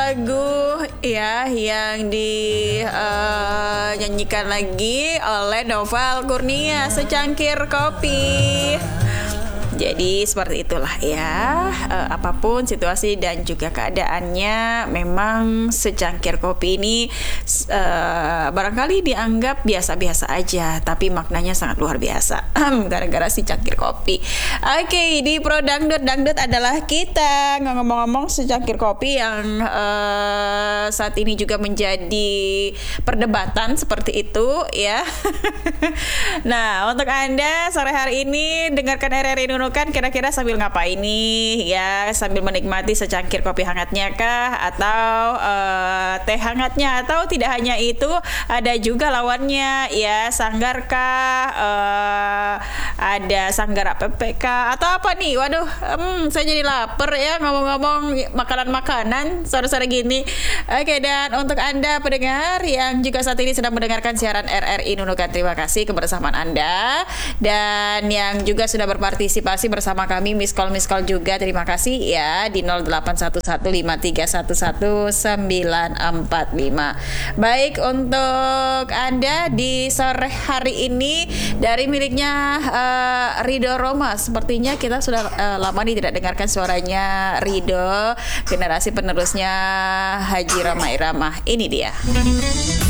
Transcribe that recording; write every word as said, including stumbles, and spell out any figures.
lagu ya yang dinyanyikan lagi oleh Noval Kurnia, Secangkir Kopi. Jadi seperti itulah ya, e, apapun situasi dan juga keadaannya, memang secangkir kopi ini e, barangkali dianggap biasa-biasa aja, tapi maknanya sangat luar biasa gara-gara si cangkir kopi. Oke, di Pro Dangdut, Dangdut adalah kita. Ngomong-ngomong secangkir kopi yang e, saat ini juga menjadi perdebatan seperti itu ya. Nah, untuk Anda sore hari ini dengarkan R R I Nunukan, kira-kira sambil ngapain nih ya, sambil menikmati secangkir kopi hangatnya kah, atau uh, teh hangatnya, atau tidak hanya itu, ada juga lawannya ya, sanggar kah, uh, ada sanggar A P P kah, atau apa nih? Waduh, hmm, saya jadi lapar ya ngomong-ngomong makanan-makanan sore-sore gini. Oke, dan untuk Anda pendengar yang juga saat ini sedang mendengarkan siaran R R I Nunukan, terima kasih kebersamaan Anda, dan yang juga sudah berpartisipasi bersama kami, miss call miss call juga terima kasih ya di nol delapan satu satu lima tiga satu satu sembilan empat lima. Baik, untuk Anda di sore hari ini dari miliknya uh, Rido Roma, sepertinya kita sudah uh, lama nih tidak dengarkan suaranya Rido, generasi penerusnya Haji Roma Irama. Ini dia.